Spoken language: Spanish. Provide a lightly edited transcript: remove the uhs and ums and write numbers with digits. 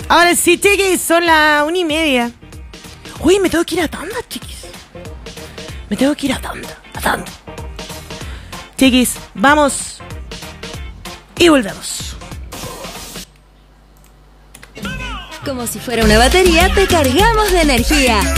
Ahora sí, chiquis, son las 1:30. Uy, me tengo que ir a tanda, chiquis. Me tengo que ir a tanda. Chiquis, vamos. Y volvemos. Como si fuera una batería, te cargamos de energía.